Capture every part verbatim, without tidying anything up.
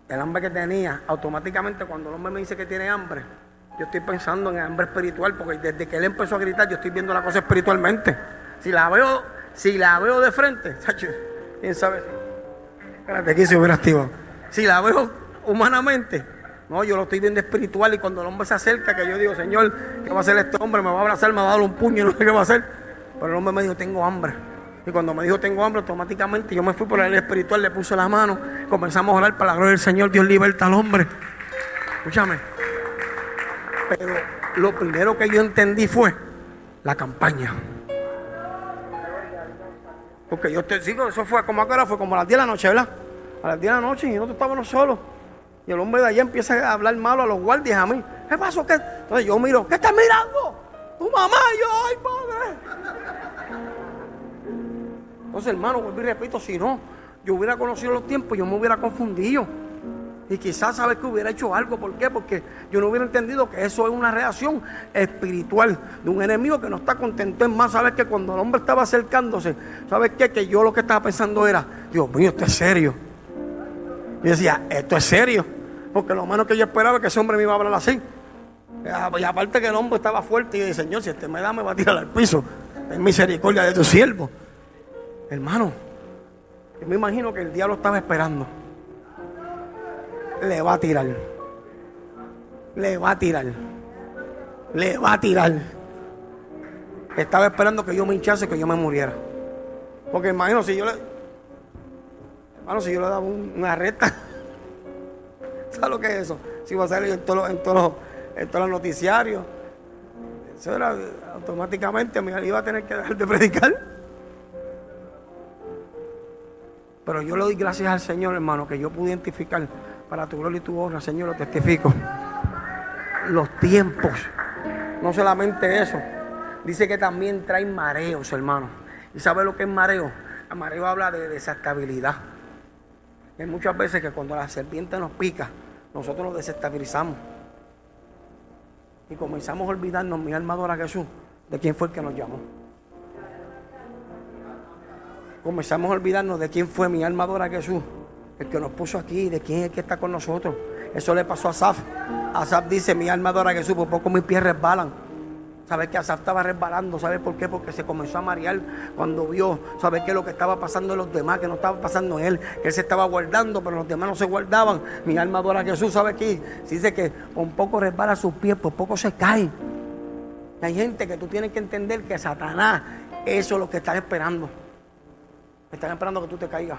el hambre que tenía, automáticamente cuando el hombre me dice que tiene hambre, yo estoy pensando en el hambre espiritual, porque desde que él empezó a gritar, yo estoy viendo la cosa espiritualmente. Si la veo, si la veo de frente, quién sabe. Espérate, aquí se hubiera activado. Si la veo humanamente, no, yo lo estoy viendo espiritual, y cuando el hombre se acerca, que yo digo, Señor, ¿qué va a hacer este hombre? Me va a abrazar, me va a dar un puño, no sé qué va a hacer. Pero el hombre me dijo, tengo hambre. Y cuando me dijo, tengo hambre, automáticamente yo me fui por el espiritual, le puse la mano, comenzamos a orar para la gloria del Señor. Dios liberta al hombre. Escúchame. Pero lo primero que yo entendí fue la campaña. Porque yo te digo, eso fue como acá, fue como a las diez de la noche, ¿verdad? A las diez de la noche, y nosotros estábamos solos. Y el hombre de allá empieza a hablar malo a los guardias, a mí. ¿Qué pasó? ¿Qué? Entonces yo miro, ¿qué estás mirando? Tu mamá. Y yo, ay, padre. Entonces, hermano, vuelvo y repito, si no, yo hubiera conocido los tiempos, yo me hubiera confundido. Y quizás, ¿sabes que hubiera hecho algo? ¿Por qué? Porque yo no hubiera entendido que eso es una reacción espiritual de un enemigo que no está contento. Es más, ¿sabes que cuando el hombre estaba acercándose, ¿sabes qué? Que yo lo que estaba pensando era, Dios mío, esto es serio. Y decía, esto es serio. Porque lo menos que yo esperaba es que ese hombre me iba a hablar así. Y aparte que el hombre estaba fuerte, y yo dije, Señor, si este me da, me va a tirar al piso. Ten misericordia de tu siervo. Hermano, yo me imagino que el diablo estaba esperando. Le va a tirar. Le va a tirar. Le va a tirar. Estaba esperando que yo me hinchase, que yo me muriera. Porque imagino si yo le... Hermano, si yo le daba un, una recta. ¿Sabes lo que es eso? Si iba a salir en todos los, en todos los, en todos los noticiarios. Eso era automáticamente, me iba a tener que dejar de predicar. Pero yo le doy gracias al Señor, hermano, que yo pude identificar para tu gloria y tu honra, Señor, lo testifico. Los tiempos. No solamente eso. Dice que también trae mareos, hermano. ¿Y sabe lo que es mareo? El mareo habla de desestabilidad. Y hay muchas veces que cuando la serpiente nos pica, nosotros nos desestabilizamos. Y comenzamos a olvidarnos, mi alma adora a Jesús, de quién fue el que nos llamó. Comenzamos a olvidarnos de quién fue, mi alma adora a Jesús, el que nos puso aquí, de quién es el que está con nosotros. Eso le pasó a Asaf. Asaf dice, mi alma adora a Jesús, por poco mis pies resbalan. ¿Sabes que Asaf estaba resbalando? ¿Sabes por qué? Porque se comenzó a marear cuando vio, ¿sabes qué? Lo que estaba pasando en los demás, que no estaba pasando en él, que él se estaba guardando, pero los demás no se guardaban. Mi alma adora a Jesús, ¿sabes qué? Se dice que con poco resbala sus pies, por poco se cae. Y hay gente que tú tienes que entender que Satanás, eso es lo que está esperando. Están esperando que tú te caigas.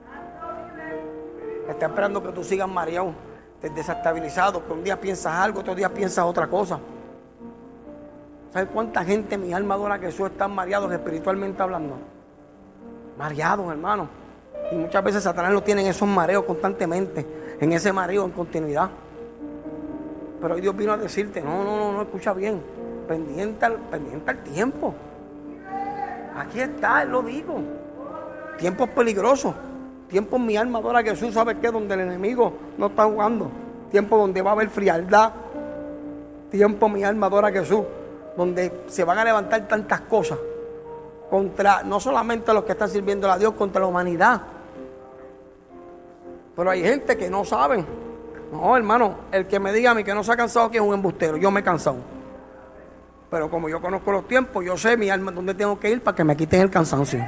Están esperando que tú sigas mareado, desestabilizado, que un día piensas algo, otro día piensas otra cosa. ¿Sabes cuánta gente, mi alma adora a Jesús, están mareados espiritualmente hablando? Mareados, hermano. Y muchas veces Satanás lo tiene en esos mareos constantemente, en ese mareo en continuidad. Pero hoy Dios vino a decirte, no, no, no, no, escucha bien, pendiente al, pendiente al tiempo. Aquí está, Él lo dijo. Tiempos peligrosos. Tiempos, mi alma adora a Jesús, ¿sabes qué? Donde el enemigo no está jugando. Tiempos donde va a haber frialdad. Tiempos, mi alma adora a Jesús, donde se van a levantar tantas cosas contra, no solamente los que están sirviendo a Dios, contra la humanidad. Pero hay gente que no saben. No, hermano, el que me diga a mí que no se ha cansado aquí es un embustero. Yo me he cansado. Pero como yo conozco los tiempos, yo sé, mi alma, dónde tengo que ir para que me quiten el cansancio.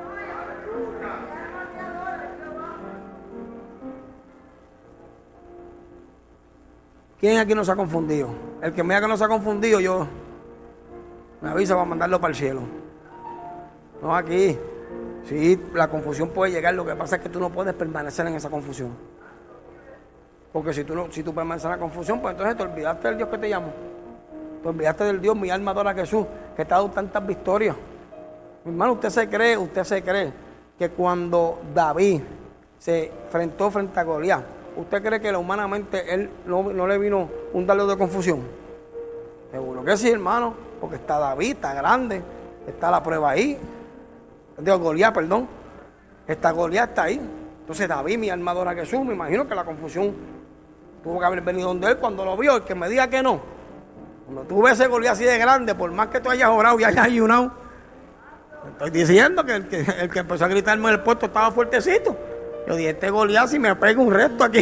¿Quién aquí no se ha confundido? El que me diga que no se ha confundido, yo me avisa para mandarlo para el cielo. No aquí. Sí, la confusión puede llegar, lo que pasa es que tú no puedes permanecer en esa confusión. Porque si tú, no, si tú permaneces en la confusión, pues entonces te olvidaste del Dios que te llamó. Te olvidaste del Dios, mi alma adora a Jesús, que te ha dado tantas victorias. Mi hermano, usted se cree, usted se cree que cuando David se enfrentó frente a Goliat, ¿usted cree que humanamente él no, no le vino un dardo de confusión? Seguro que sí, hermano, porque está David, está grande, está la prueba ahí. Digo, Goliat, perdón. Está Goliat, está ahí. Entonces David, mi alma adora a Jesús, me imagino que la confusión tuvo que haber venido donde él cuando lo vio. El que me diga que no, cuando tú ves ese Goliat así de grande, por más que tú hayas orado y hayas ayunado, estoy diciendo que el que, el que empezó a gritarme en el puesto estaba fuertecito. Yo dije, este Goliat si me pega un resto aquí.